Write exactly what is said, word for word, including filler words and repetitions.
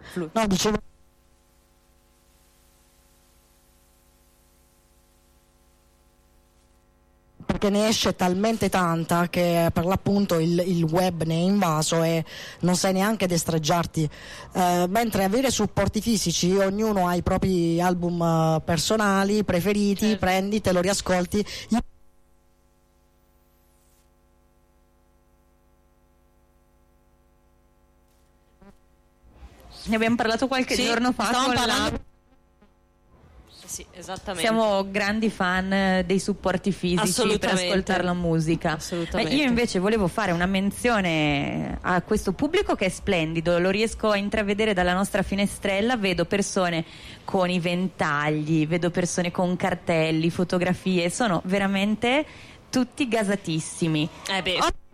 No, dicevo perché ne esce talmente tanta che per l'appunto il, il web ne è invaso e non sai neanche destreggiarti, eh, mentre avere supporti fisici, ognuno ha i propri album uh, personali preferiti, certo. Prendi, te lo riascolti. Io... ne abbiamo parlato qualche sì, giorno fa con parlando... la... Sì, esattamente. Siamo grandi fan dei supporti fisici per ascoltare la musica. Assolutamente. Io invece volevo fare una menzione a questo pubblico che è splendido, lo riesco a intravedere dalla nostra finestrella, vedo persone con i ventagli, vedo persone con cartelli, fotografie, sono veramente tutti gasatissimi. Eh beh.